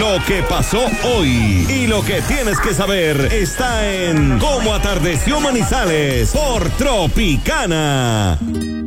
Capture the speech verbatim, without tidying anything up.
Lo que pasó hoy y lo que tienes que saber está en Cómo Atardeció Manizales por Tropicana.